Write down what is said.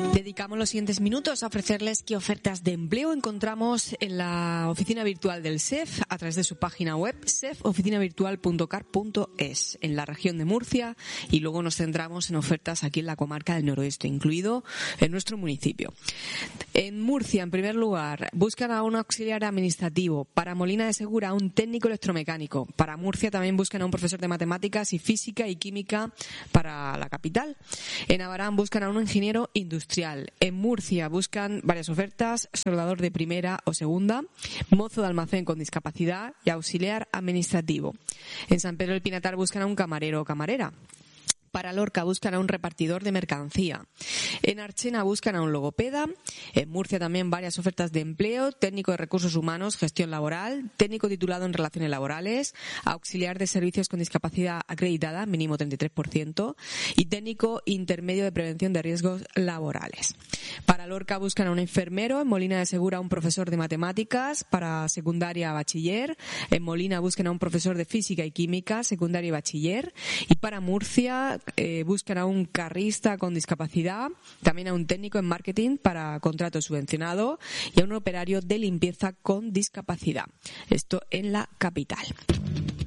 Dedicamos los siguientes minutos a ofrecerles qué ofertas de empleo encontramos en la oficina virtual del SEF a través de su página web sefoficinavirtual.car.es en la región de Murcia, y luego nos centramos en ofertas aquí en la comarca del noroeste, incluido en nuestro municipio. En Murcia, en primer lugar, buscan a un auxiliar administrativo. Para Molina de Segura, un técnico electromecánico. Para Murcia también buscan a un profesor de matemáticas y física y química para la capital. En Abarán buscan a un ingeniero industrial. En Murcia buscan varias ofertas: soldador de primera o segunda, mozo de almacén con discapacidad y auxiliar administrativo. En San Pedro del Pinatar buscan a un camarero o camarera. Para Lorca buscan a un repartidor de mercancía. En Archena buscan a un logopeda. En Murcia también varias ofertas de empleo: técnico de recursos humanos, gestión laboral, técnico titulado en relaciones laborales, auxiliar de servicios con discapacidad acreditada, mínimo 33%, y técnico intermedio de prevención de riesgos laborales. Para Lorca buscan a un enfermero. En Molina de Segura un profesor de matemáticas para secundaria bachiller. En Molina buscan a un profesor de física y química, secundaria y bachiller. Y para Murcia buscan a un carrista con discapacidad, también a un técnico en marketing para contrato subvencionado y a un operario de limpieza con discapacidad. Esto en la capital.